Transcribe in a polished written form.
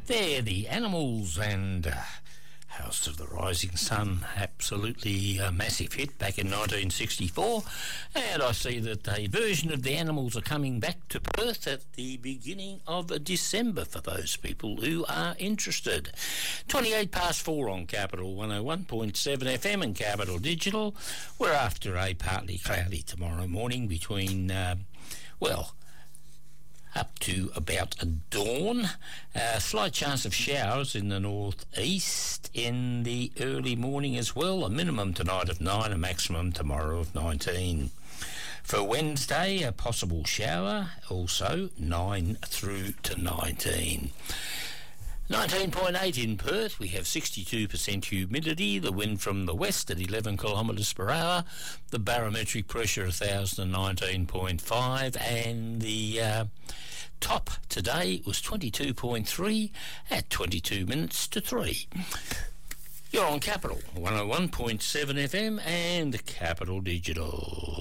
They're the Animals and House of the Rising Sun. Absolutely a massive hit back in 1964. And I see that a version of the Animals are coming back to Perth at the beginning of December for those people who are interested. 28 past 4 on Capital 101.7 FM and Capital Digital. We're after a partly cloudy tomorrow morning between, up to about dawn. Slight chance of showers in the northeast in the early morning as well. A minimum tonight of 9, a maximum tomorrow of 19. For Wednesday, a possible shower, also 9 through to 19. 19.8 in Perth. We have 62% humidity, the wind from the west at 11 kilometres per hour, the barometric pressure 1019.5, and the top today was 22.3 at 22 minutes to 3. You're on Capital 101.7 FM and Capital Digital.